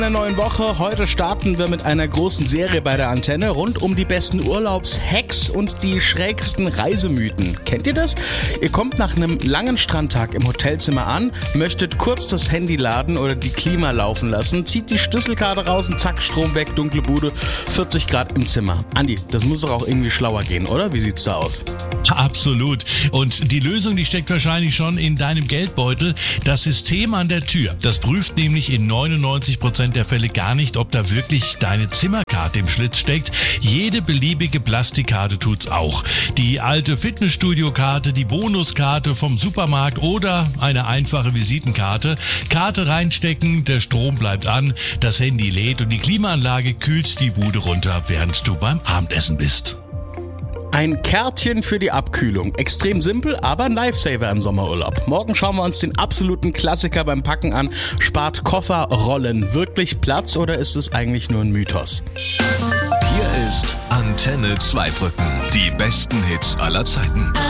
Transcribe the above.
In der neuen Woche. Heute starten wir mit einer großen Serie bei der Antenne rund um die besten Urlaubshacks und die schrägsten Reisemythen. Kennt ihr das? Ihr kommt nach einem langen Strandtag im Hotelzimmer an, möchtet kurz das Handy laden oder die Klima laufen lassen, zieht die Schlüsselkarte raus und zack, Strom weg, dunkle Bude, 40 Grad im Zimmer. Andi, das muss doch auch irgendwie schlauer gehen, oder? Wie sieht's da aus? Absolut. Und die Lösung, die steckt wahrscheinlich schon in deinem Geldbeutel. Das System an der Tür, das prüft nämlich in 99% der Fälle gar nicht, ob da wirklich deine Zimmerkarte im Schlitz steckt. Jede beliebige Plastikkarte tut's auch. Die alte Fitnessstudio-Karte, die Bonuskarte vom Supermarkt oder eine einfache Visitenkarte. Karte reinstecken, der Strom bleibt an, das Handy lädt und die Klimaanlage kühlt die Bude runter, während du beim Abendessen bist. Ein Kärtchen für die Abkühlung. Extrem simpel, aber ein Lifesaver im Sommerurlaub. Morgen schauen wir uns den absoluten Klassiker beim Packen an. Spart Kofferrollen wirklich Platz oder ist es eigentlich nur ein Mythos? Hier ist Antenne Zweibrücken. Die besten Hits aller Zeiten.